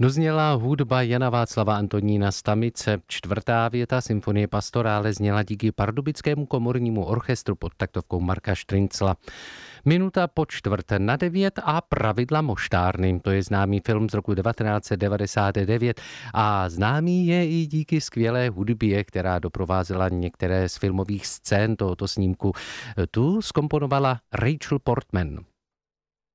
Dozněla hudba Jana Václava Antonína Stamice. Čtvrtá věta symfonie Pastorále zněla díky Pardubickému komornímu orchestru pod taktovkou Marka Štrincla. Minuta po 8:45 a Pravidla moštárny. To je známý film z roku 1999 a známý je i díky skvělé hudbě, která doprovázela některé z filmových scén tohoto snímku. Tu zkomponovala Rachel Portman.